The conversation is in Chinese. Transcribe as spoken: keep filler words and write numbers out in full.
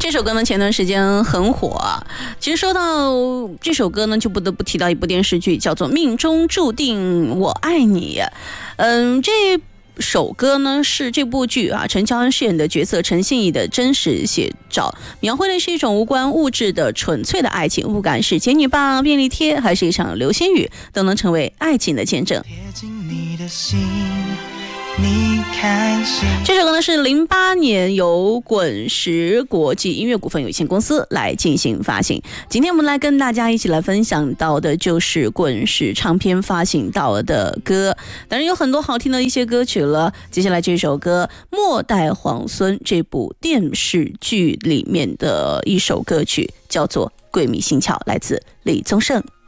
这首歌呢，前段时间很火啊。其实说到这首歌呢，就不得不提到一部电视剧，叫做《命中注定我爱你》。嗯，这首歌呢是这部剧啊陈乔恩饰演的角色陈信义的真实写照，描绘的是一种无关物质的纯粹的爱情，不管是仙女棒、便利贴，还是一场流星雨，都能成为爱情的见证。贴近你的心，你开心。这首歌呢是零八年由滚石国际音乐股份有限公司来进行发行。今天我们来跟大家一起来分享到的就是滚石唱片发行到的歌，当然有很多好听的一些歌曲了。接下来这首歌《末代皇孙》这部电视剧里面的一首歌曲叫做《闺蜜心窍》，来自李宗盛。